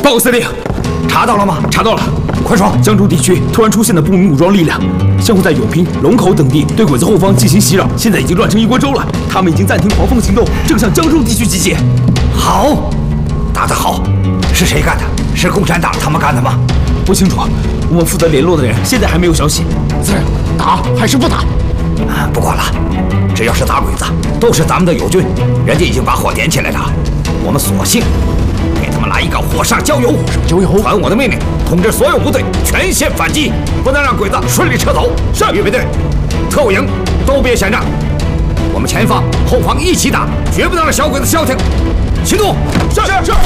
报告司令， 查到了吗？ 查到了。 快说！ 江州地区突然出现了不明武装力量，相互在永平、龙口等地对鬼子后方进行袭扰，现在已经乱成一锅粥了。他们已经暂停狂风行动，正向江州地区集结。 好，打得好！是谁干的？是共产党他们干的吗？ 不清楚，我们负责联络的人现在还没有消息。 司令，打还是不打？ 不管了，只要是打鬼子，都是咱们的友军，人家已经把火点起来了，我们索性给他们来一个火上浇油。 浇油！ 传我的命令，通知所有部队全线反击，不能让鬼子顺利撤走。是，预备队，特务营都别闲着，我们前方后方一起打，绝不能让小鬼子消停。行动！是。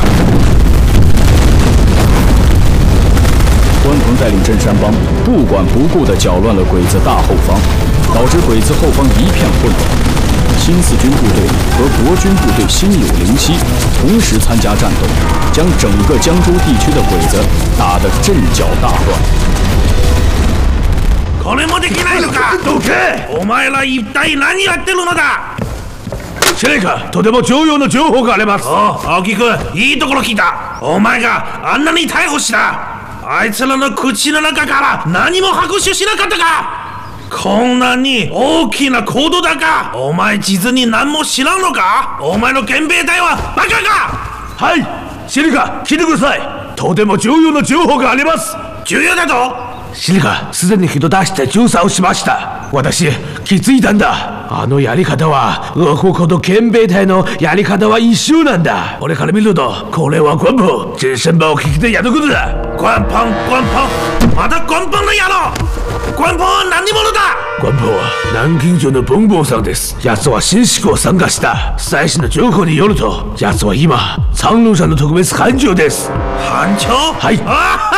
关鹏带领镇山帮不管不顾地搅乱了鬼子大后方，导致鬼子后方一片混乱。新四军部队和国军部队心有灵犀，同时参加战斗，将整个江州地区的鬼子打得阵脚大乱。 これもできないのか？どけ！お前ら一体何やってるのだ？司令官、とても重要な情報があります。青木君、いいところ聞いた。お前があんなに逮捕した。あいつらの口の中から何も拍手しなかったか？こんなに大きな行動だか？お前実に何も知らんのか？お前の憲兵隊はバカか？はい、司令官、聞いてください。とても重要な情報があります。重要だと？司令官、すでに人出して調査をしました。私、気づいたんだ。あのやり方は、俄国と憲兵隊のやり方は一緒なんだ。俺から見ると、これは官方、真身把を聞きでやることだ。官方、また官方の野郎！官方は何者だ？官方は南京錠のボンボンさんです。奴は新宿を参加した。最新の情報によると、奴は今、三郎さんの特別班長です。班長？はい。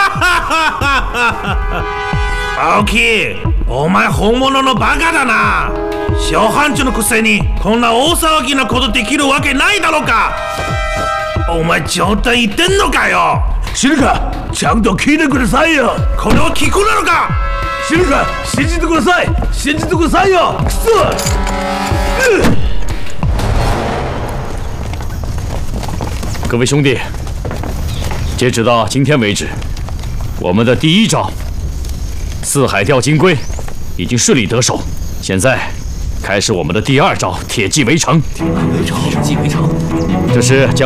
青木、お前本物のバカだな。小班長のくせにこんな大騒ぎなことできるわけないだろうか。お前冗談言ってんのかよ。司令官、ちゃんと聞いてくださいよ。これは聞くなのか？司令官、信じてください。信じてくださいよ。くそ！ 各位兄弟，截止到今天为止，我们的第一招四海钓金龟已经顺利得手，现在开始我们的第二招铁骑围城。 铁骑围城， 这是将